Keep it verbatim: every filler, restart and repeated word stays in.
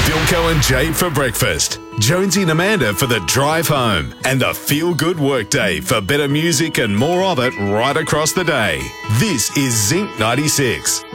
Philco and Jade for breakfast, Jonesy and Amanda for the drive home, and the feel-good workday for better music and more of it right across the day. This is Zinc ninety-six.